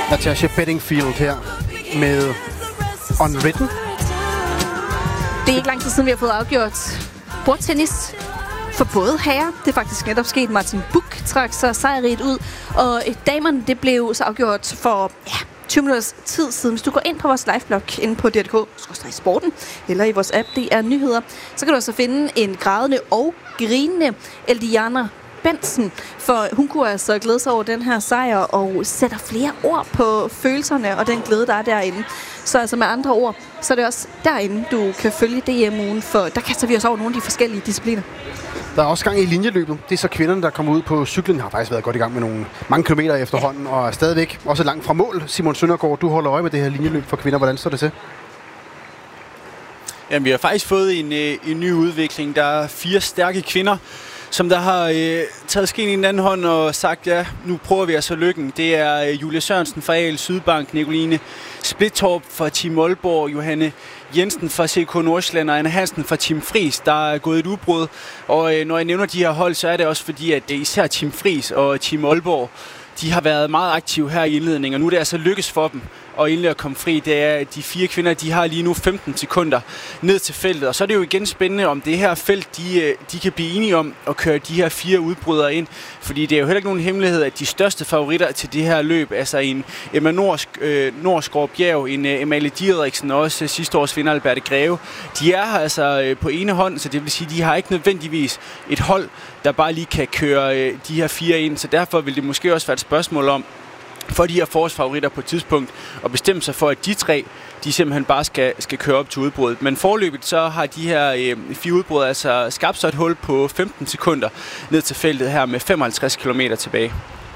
Natasha Bedingfield her med Unwritten. Det er ikke lang tid siden, vi har fået afgjort bordtennis for både herrer. Det er faktisk netop sket. Martin Buch trak sig sejrigt ud, og damerne, det blev så afgjort for 20 minutters tid siden. Hvis du går ind på vores liveblog inde på DR.dk/sporten eller i vores app, det er nyheder, så kan du altså finde en grædende og grinende Eldiana Benson, for hun kunne altså glæde sig over den her sejr og sætter flere ord på følelserne og den glæde, der er derinde. Så altså med andre ord, så er det også derinde, du kan følge DM-ugen, for der kaster vi os over nogle af de forskellige discipliner. Der er også gang i linjeløbet. Det er så kvinderne, der kommer ud på cyklen. Har faktisk været godt i gang med mange kilometer efterhånden, og er stadigvæk også langt fra mål. Simon Søndergaard, du holder øje med det her linjeløb for kvinder. Hvordan står det til? Jamen, vi har faktisk fået en ny udvikling. Der er 4 stærke kvinder, som der har taget skeen i den anden hånd og sagt, ja, nu prøver vi altså lykken. Det er Julia Sørensen fra AL Sydbank, Nicoline Splittorp fra Team Aalborg, Johanne Jensen fra CK Nordsjælland og Anna Hansen fra Team Fris, der er gået et udbrud. Og når jeg nævner de her hold, så er det også fordi, at især Team Fris og Team Aalborg, de har været meget aktive her i indledningen, og nu er det altså lykkes for dem og endelig at komme fri. Det er, at de 4 kvinder, de har lige nu 15 sekunder ned til feltet. Og så er det jo igen spændende, om det her felt, de kan blive enige om at køre de her 4 udbrydere ind. Fordi det er jo heller ikke nogen hemmelighed, at de største favoritter til det her løb, altså en Emma Norsgaard Bjerg, en Amalie Didriksen og også sidste års vinder Alberte Greve, de er her altså på ene hånd, så det vil sige, at de har ikke nødvendigvis et hold, der bare lige kan køre de her 4 ind. Så derfor vil det måske også være et spørgsmål om, for de her forårsfavoritter på et tidspunkt, og bestemme sig for, at de 3, de simpelthen bare skal køre op til udbruddet. Men forløbet så har de her 4 udbrud altså skabt sig et hul på 15 sekunder ned til feltet her med 55 km tilbage.